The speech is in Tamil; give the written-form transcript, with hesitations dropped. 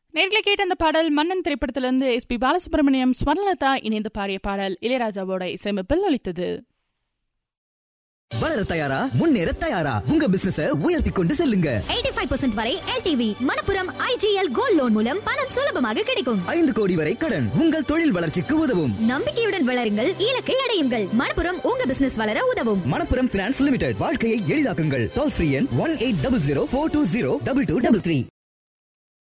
நேர்களை கேட்ட அந்த பாடல் மன்னன் திரைப்படத்திலிருந்து எஸ்.பி. பாலசுப்ரமணியம், ஸ்வர்ணலதா இணைந்து பாடிய பாடல் இளையராஜாவோட இசையமைப்பில் ஒலித்தது. வளர தயாரா, முன்னேற தயாரா, உங்க பிசினஸ உயர்த்தி கொண்டு செல்லுங்க. 85% வரை LTV Manappuram IGL gold loan மூலம் பணம் சுலபமாக கிடைக்கும். 5 கோடி வரை கடன் உங்கள் தொழில் வளர்ச்சிக்கு உதவும். நம்பிக்கையுடன் வளருங்கள், இலக்கை அடையுங்கள். மணப்புரம் உங்க பிசினஸ் வளர உதவும். மணப்புரம் பினான்ஸ் லிமிடெட், வாழ்க்கையை எளிதாக்குங்கள். டோல் ஃப்ரீ எண் 1800 420 2233.